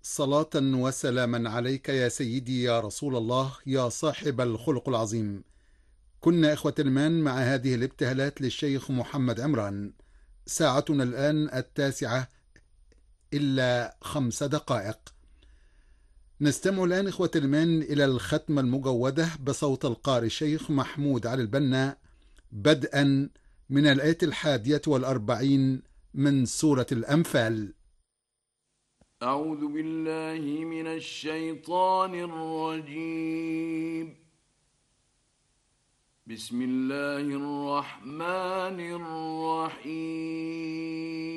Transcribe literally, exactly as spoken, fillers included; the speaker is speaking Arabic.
صلاة وسلاما عليك يا سيدي يا رسول الله يا صاحب الخلق العظيم. كنا إخوة الإيمان مع هذه الابتهالات للشيخ محمد عمران. ساعتنا الآن التاسعة إلا خمس دقائق. نستمع الآن إخوة الإيمان إلى الختمة المجودة بصوت القارئ الشيخ محمود علي البنا، بدءا من الآية الحادية والأربعين من سورة الأنفال. أعوذ بالله من الشيطان الرجيم. بسم الله الرحمن الرحيم.